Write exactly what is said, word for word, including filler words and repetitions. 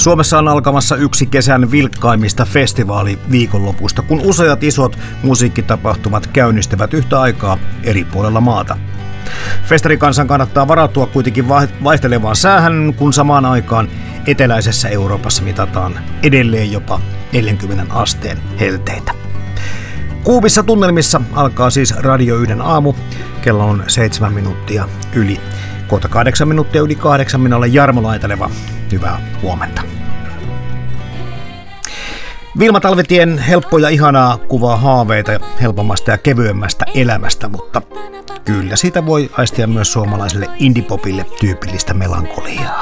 Suomessa on alkamassa yksi kesän vilkkaimmista festivaaliviikonlopusta, kun useat isot musiikkitapahtumat käynnistyvät yhtä aikaa eri puolella maata. Festarikansan kannattaa varautua kuitenkin vaihtelevaan säähän, kun samaan aikaan eteläisessä Euroopassa mitataan edelleen jopa neljänkymmenen asteen helteitä. Kuumissa tunnelmissa alkaa siis Radio yhden aamu. Kello on seitsemän minuuttia yli. Kohta kahdeksan minuuttia yli kahdeksan. Minä olen Jarmo Laiteleva. Hyvää huomenta. Vilma Talvetien helppo ja ihanaa kuvaa haaveita helpommasta ja kevyemmästä elämästä, mutta kyllä siitä voi aistia myös suomalaiselle indie-popille tyypillistä melankoliaa.